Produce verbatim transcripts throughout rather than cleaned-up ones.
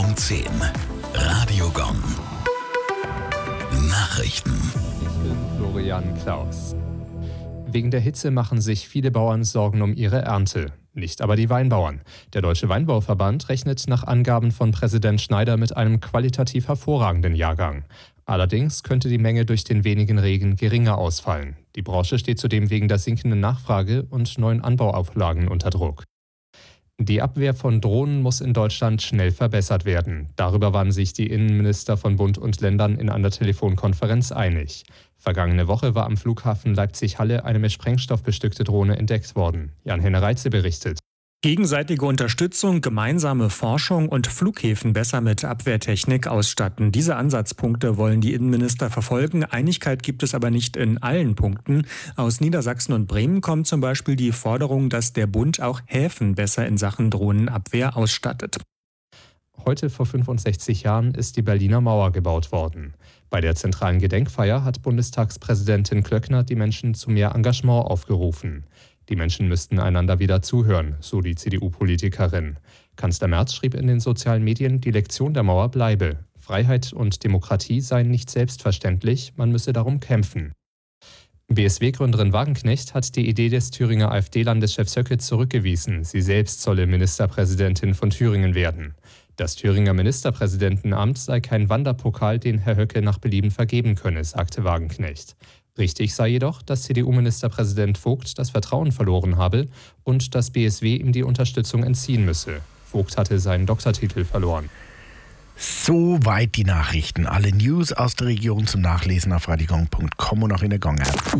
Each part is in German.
um zehn. Radio Gong. Nachrichten. Ich bin Florian Klaus. Wegen der Hitze machen sich viele Bauern Sorgen um ihre Ernte. Nicht aber die Weinbauern. Der Deutsche Weinbauverband rechnet nach Angaben von Präsident Schneider mit einem qualitativ hervorragenden Jahrgang. Allerdings könnte die Menge durch den wenigen Regen geringer ausfallen. Die Branche steht zudem wegen der sinkenden Nachfrage und neuen Anbauauflagen unter Druck. Die Abwehr von Drohnen muss in Deutschland schnell verbessert werden. Darüber waren sich die Innenminister von Bund und Ländern in einer Telefonkonferenz einig. Vergangene Woche war am Flughafen Leipzig-Halle eine mit Sprengstoff bestückte Drohne entdeckt worden. Jan-Henner Reitze berichtet. Gegenseitige Unterstützung, gemeinsame Forschung und Flughäfen besser mit Abwehrtechnik ausstatten. Diese Ansatzpunkte wollen die Innenminister verfolgen. Einigkeit gibt es aber nicht in allen Punkten. Aus Niedersachsen und Bremen kommt zum Beispiel die Forderung, dass der Bund auch Häfen besser in Sachen Drohnenabwehr ausstattet. Heute vor fünfundsechzig Jahren ist die Berliner Mauer gebaut worden. Bei der zentralen Gedenkfeier hat Bundestagspräsidentin Klöckner die Menschen zu mehr Engagement aufgerufen. Die Menschen müssten einander wieder zuhören, so die C D U-Politikerin. Kanzler Merz schrieb in den sozialen Medien, die Lektion der Mauer bleibe. Freiheit und Demokratie seien nicht selbstverständlich, man müsse darum kämpfen. B S W-Gründerin Wagenknecht hat die Idee des Thüringer AfD-Landeschefs Höcke zurückgewiesen. Sie selbst solle Ministerpräsidentin von Thüringen werden. Das Thüringer Ministerpräsidentenamt sei kein Wanderpokal, den Herr Höcke nach Belieben vergeben könne, sagte Wagenknecht. Richtig sei jedoch, dass C D U-Ministerpräsident Vogt das Vertrauen verloren habe und das B S W ihm die Unterstützung entziehen müsse. Vogt hatte seinen Doktortitel verloren. Soweit die Nachrichten. Alle News aus der Region zum Nachlesen auf radiogong punkt com und auch in der Gong-App.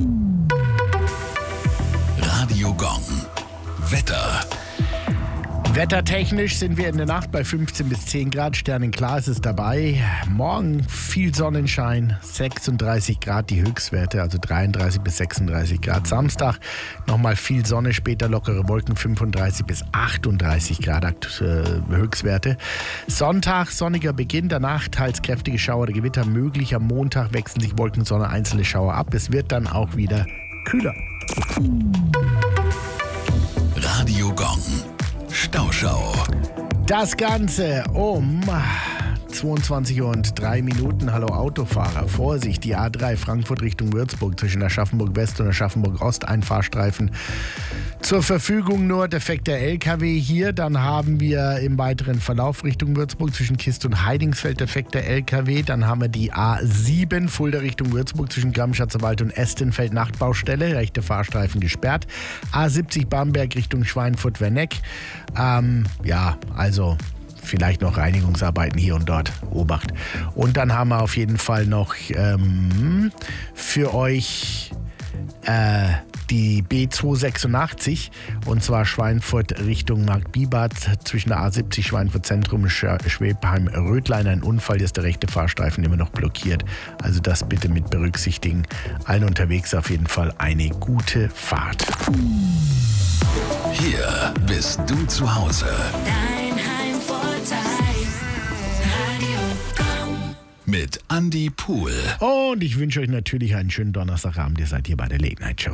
Radio Gong. Wetter. Wettertechnisch sind wir in der Nacht bei fünfzehn bis zehn Grad, sternenklar ist es dabei. Morgen viel Sonnenschein, sechsunddreißig Grad die Höchstwerte, also dreiunddreißig bis sechsunddreißig Grad. Samstag nochmal viel Sonne, später lockere Wolken, fünfunddreißig bis achtunddreißig Grad äh, Höchstwerte. Sonntag sonniger Beginn, danach teils kräftige Schauer oder Gewitter möglich. Am Montag wechseln sich Wolken, Sonne, einzelne Schauer ab. Es wird dann auch wieder kühler. Radio Gong. Stauschau. Das Ganze um zweiundzwanzig Uhr und drei Minuten. Hallo Autofahrer, Vorsicht, die A drei Frankfurt Richtung Würzburg zwischen Aschaffenburg West und Aschaffenburg Ost, ein Fahrstreifen zur Verfügung, nur defekter L K W hier. Dann haben wir im weiteren Verlauf Richtung Würzburg zwischen Kist und Heidingsfeld defekter L K W. Dann haben wir die A sieben Fulda Richtung Würzburg zwischen Gramm-Schatzerwald und Estenfeld Nachtbaustelle, rechte Fahrstreifen gesperrt. A siebzig Bamberg Richtung Schweinfurt-Werneck. Ähm, ja, also vielleicht noch Reinigungsarbeiten hier und dort. Obacht. Und dann haben wir auf jeden Fall noch ähm, für euch äh, die B zweihundertsechsundachtzig und zwar Schweinfurt Richtung Marktbibart zwischen der A siebzig Schweinfurt Zentrum Schwebheim-Rödlein. Ein Unfall, ist der rechte Fahrstreifen immer noch blockiert. Also das bitte mit berücksichtigen. Allen unterwegs auf jeden Fall eine gute Fahrt. Hier bist du zu Hause. Dein Heimvorteil. Radio Gong. Mit Andi Pohl. Und ich wünsche euch natürlich einen schönen Donnerstagabend. Ihr seid hier bei der Late Night Show.